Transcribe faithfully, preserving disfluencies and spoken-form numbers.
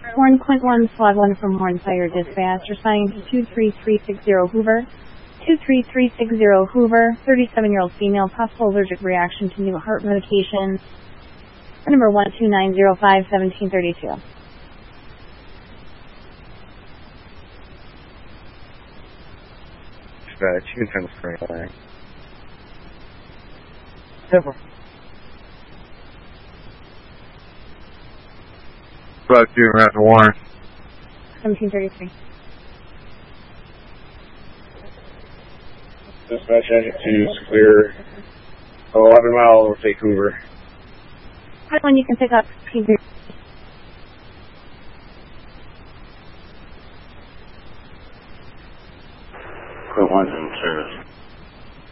Horn Quint one, Flag one from Horn Fire Dispatch, assigned to two three three six zero Hoover. two three three six zero Hoover, thirty-seven-year-old female, possible allergic reaction to new heart medication. Number one two nine zero five, seventeen thirty-two. Dispatch, you can send the screen flag. Silver. About you, Rapid Warren. seventeen thirty-three. Dispatch engine two is clear. eleven mile over Take Hoover. One you can pick up.